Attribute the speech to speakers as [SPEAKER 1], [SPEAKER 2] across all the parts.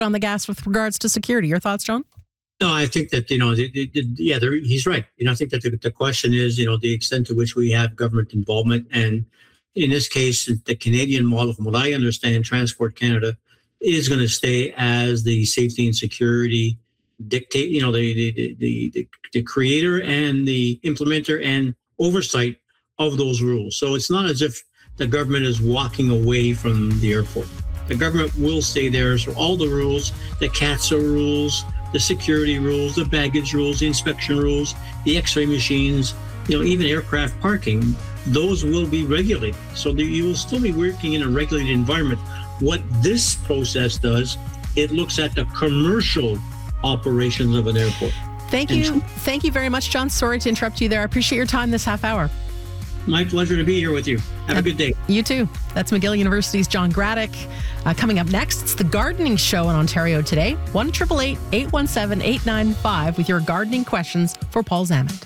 [SPEAKER 1] on the gas with regards to security. Your thoughts, John?
[SPEAKER 2] No, I think that, he's right. I think that the question is, the extent to which we have government involvement. And in this case, the Canadian model, from what I understand, Transport Canada is going to stay as the safety and security dictate, the creator and the implementer and oversight of those rules. So it's not as if the government is walking away from the airport. The government will stay there. So all the rules, the CATSA rules, the security rules, the baggage rules, the inspection rules, the x-ray machines, even aircraft parking, those will be regulated. So you will still be working in a regulated environment. What this process does, it looks at the commercial operations of an airport.
[SPEAKER 1] Thank you. Thank you very much, John. Sorry to interrupt you there. I appreciate your time this half hour.
[SPEAKER 2] My pleasure to be here with you. Have a good day.
[SPEAKER 1] You too. That's McGill University's John Graddick. Coming up next, it's the gardening show in Ontario today. 1-888-817-895 with your gardening questions for Paul Zammit.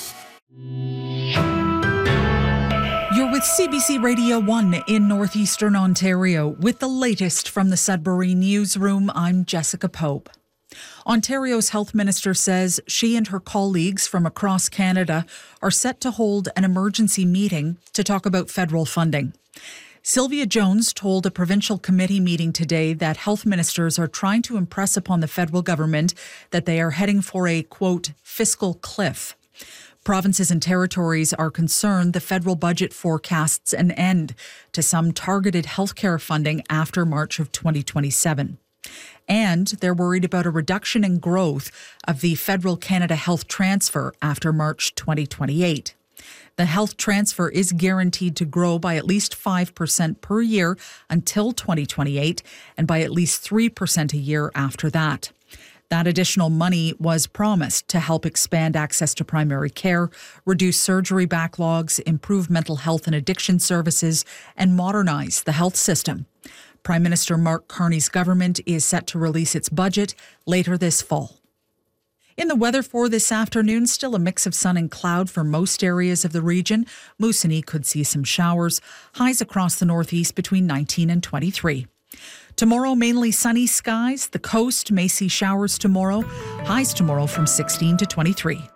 [SPEAKER 3] You're with CBC Radio 1 in Northeastern Ontario. With the latest from the Sudbury Newsroom, I'm Jessica Pope. Ontario's health minister says she and her colleagues from across Canada are set to hold an emergency meeting to talk about federal funding. Sylvia Jones told a provincial committee meeting today that health ministers are trying to impress upon the federal government that they are heading for a, quote, fiscal cliff. Provinces and territories are concerned the federal budget forecasts an end to some targeted healthcare funding after March of 2027. And they're worried about a reduction in growth of the Federal Canada Health Transfer after March 2028. The health transfer is guaranteed to grow by at least 5% per year until 2028 and by at least 3% a year after that. That additional money was promised to help expand access to primary care, reduce surgery backlogs, improve mental health and addiction services, and modernize the health system. Prime Minister Mark Carney's government is set to release its budget later this fall. In the weather for this afternoon, still a mix of sun and cloud for most areas of the region. Moosonee could see some showers. Highs across the northeast between 19 and 23. Tomorrow, mainly sunny skies. The coast may see showers tomorrow. Highs tomorrow from 16 to 23.